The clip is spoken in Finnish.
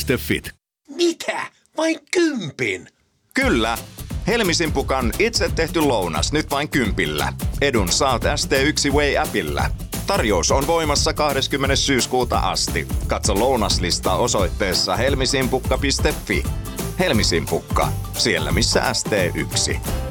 helmisimpuka.fi. Mitä? Vain 10? Kyllä. Helmisimpukan itse tehty lounas nyt vain 10. Edun saat ST1 Way-appillä. Tarjous on voimassa 20. syyskuuta asti. Katso lounaslistaa osoitteessa helmisimpukka.fi. Helmisimpukka, siellä missä ST1.